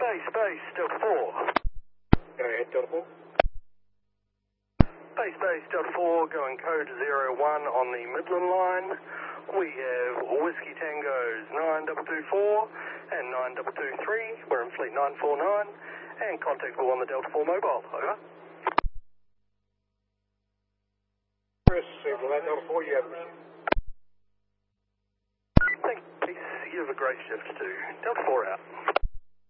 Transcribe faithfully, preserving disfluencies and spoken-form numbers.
Base, base, Delta four. Go ahead, Delta four. Base, base, Delta four, going code zero one on the Midland line. We have Whiskey Tangos nine two two four and nine two two three. We're in fleet nine four nine and contactable on the Delta four mobile. Over. Received all that, Delta four, you have it. Thank you. You have a great shift too. Delta four out.